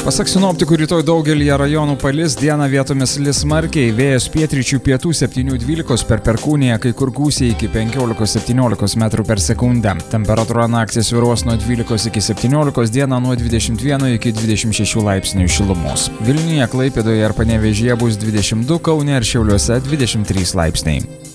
Pasak sinoptikų, rytoj daugelyje rajonų palis, dieną vietomis lis smarkiai, vėjas pietryčių pietų 7–12 per Perkūniją, kai kur gūsiai iki 15–17 metrų per sekundę. Temperatūra naktį svyruos nuo 12 iki 17, dieną nuo 21 iki 26 laipsnių šilumos. Vilniuje, Klaipėdoje ir Panevėžyje bus 22, Kaune ir Šiauliuose 23 laipsniai.